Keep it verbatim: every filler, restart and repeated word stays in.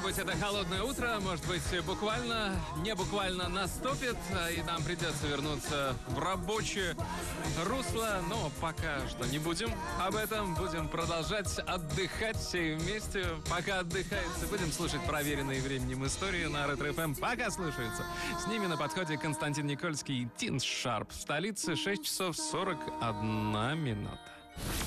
быть, это холодное утро, может быть, буквально, не буквально наступит, и нам придется вернуться в рабочее русло, но пока что не будем об этом, будем продолжать отдыхать все вместе. Пока отдыхается, будем слушать проверенные временем истории на Ретро эф эм, пока слушаются. С ними на подходе Константин Никольский и Тин Шарп. В столице шесть часов сорок одна минута.